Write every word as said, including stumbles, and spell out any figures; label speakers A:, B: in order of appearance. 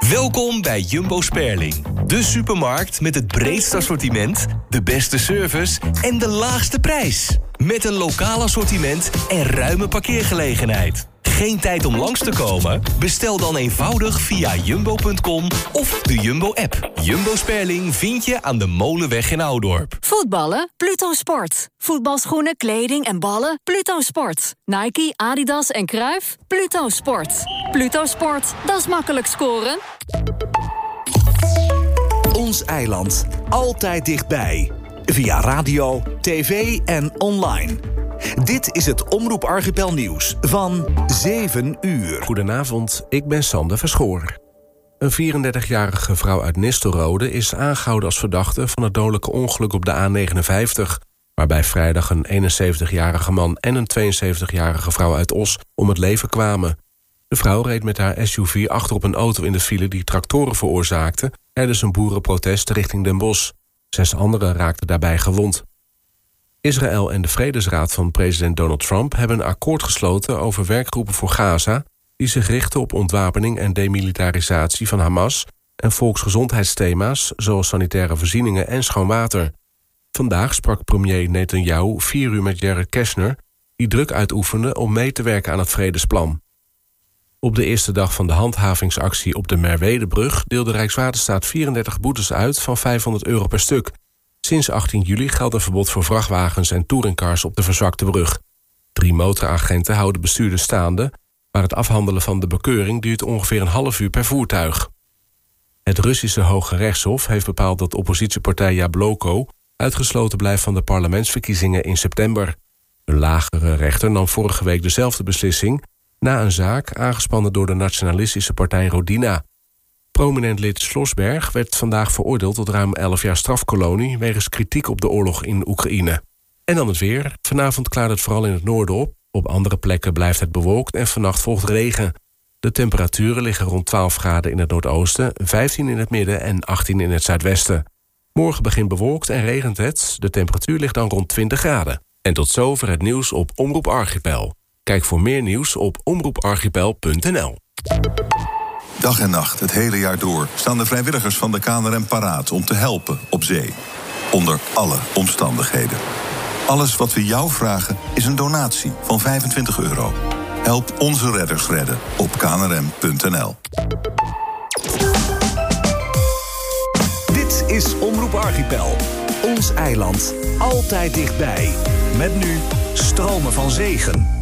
A: Welkom bij Jumbo Sperling. De supermarkt met het breedste assortiment, de beste service en de laagste prijs. Met een lokaal assortiment en ruime parkeergelegenheid. Geen tijd om langs te komen? Bestel dan eenvoudig via jumbo punt com of de Jumbo-app. Jumbo Sperling vind je aan de Molenweg in Oudorp.
B: Voetballen? Pluto Sport. Voetbalschoenen, kleding en ballen? Pluto Sport. Nike, Adidas en Cruijff? Pluto Sport. Pluto Sport, dat is makkelijk scoren.
C: Ons eiland. Altijd dichtbij. Via radio, tv en online. Dit is het Omroep Archipel Nieuws van zeven uur.
D: Goedenavond, ik ben Sander Verschoor. Een vierendertigjarige vrouw uit Nistelrode is aangehouden als verdachte van het dodelijke ongeluk op de A negenenvijftig... waarbij vrijdag een eenenzeventigjarige man en een tweeënzeventigjarige vrouw uit Os om het leven kwamen. De vrouw reed met haar S U V achter op een auto in de file die tractoren veroorzaakte tijdens een boerenprotest richting Den Bosch. Zes anderen raakten daarbij gewond. Israël en de Vredesraad van president Donald Trump hebben een akkoord gesloten over werkgroepen voor Gaza die zich richten op ontwapening en demilitarisatie van Hamas en volksgezondheidsthema's zoals sanitaire voorzieningen en schoon water. Vandaag sprak premier Netanyahu vier uur met Jared Kushner, die druk uitoefende om mee te werken aan het vredesplan. Op de eerste dag van de handhavingsactie op de Merwedebrug deelde Rijkswaterstaat vierendertig boetes uit van vijfhonderd euro per stuk. Sinds achttien juli geldt een verbod voor vrachtwagens en touringcars op de verzwakte brug. Drie motoragenten houden bestuurders staande, maar het afhandelen van de bekeuring duurt ongeveer een half uur per voertuig. Het Russische Hoge Rechtshof heeft bepaald dat oppositiepartij Jabloko uitgesloten blijft van de parlementsverkiezingen in september. Een lagere rechter nam vorige week dezelfde beslissing na een zaak aangespannen door de nationalistische partij Rodina. Prominent lid Slosberg werd vandaag veroordeeld tot ruim elf jaar strafkolonie wegens kritiek op de oorlog in Oekraïne. En dan het weer. Vanavond klaart het vooral in het noorden op. Op andere plekken blijft het bewolkt en vannacht volgt regen. De temperaturen liggen rond twaalf graden in het noordoosten, vijftien in het midden en achttien in het zuidwesten. Morgen begint bewolkt en regent het. De temperatuur ligt dan rond twintig graden. En tot zover het nieuws op Omroep Archipel. Kijk voor meer nieuws op omroep archipel punt n l.
E: Dag en nacht, het hele jaar door, staan de vrijwilligers van de K N R M paraat om te helpen op zee. Onder alle omstandigheden. Alles wat we jou vragen is een donatie van vijfentwintig euro. Help onze redders redden op k n r m punt n l.
C: Dit is Omroep Archipel. Ons eiland. Altijd dichtbij. Met nu Stromen van Zegen.